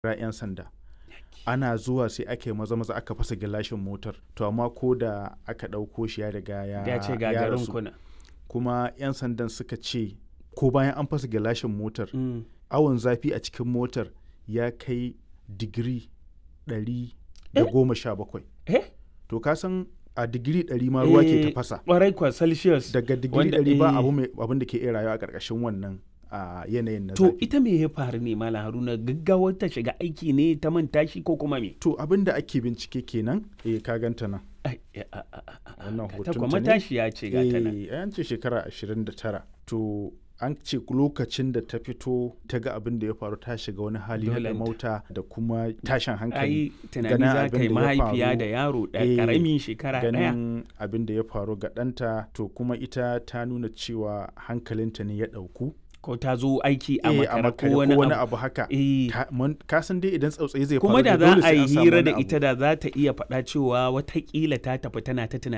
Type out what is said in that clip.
'yan sanda. Ana zuwa sai aka yi maza aka fasa gilashin motar, to amma ko da aka ɗauko shi ya riga ya rasu. Kuma 'yan sandan suka ce ko bayan an fasa gilashin motar, awon zafi a cikin motar ya kai digiri 117. To ka san a digiri 100 ma ruwa ke tafasa. Ƙwarai kwa Celsius. Daga digiri 100 ba abin da ke iya rayuwa a ƙarƙashin wannan yanayin na zafi. To ita me ya faru ne Malam Haruna, gaggawar ta shiga aiki ne ta manta shi ko kuma me? To abin da ake bincike kenan, ka ganta nan. Wannan hoton ta ne. Matashiya ce ga ta nan. An ce shekara 29. To an ce lokacin da ta fito ta ga abin da ya faru ta shiga wani hali na mauta da kuma tashin hankali. Ai tunani za ka yi mahaifiya da yaro ɗaya ƙaramin shekara ɗaya. Ganin abin da ya faru ga ɗanta, to kuma ita ta nuna cewa hankalinta ne ya ɗauku. Ko ta zo aiki a makara ko wani abu haka. Ka san dai idan tsautsayi zai faru kuma da za a yi hira da ita da za ta iya faɗa cewa watakila ta tafi tana ta tunani